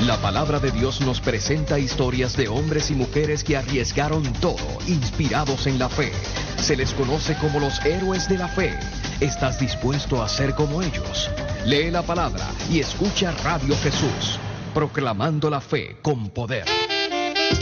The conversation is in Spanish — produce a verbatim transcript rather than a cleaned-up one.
La palabra de Dios nos presenta historias de hombres y mujeres que arriesgaron todo, inspirados en la fe. Se les conoce como los héroes de la fe. ¿Estás dispuesto a ser como ellos? Lee la palabra y escucha Radio Jesús, proclamando la fe con poder.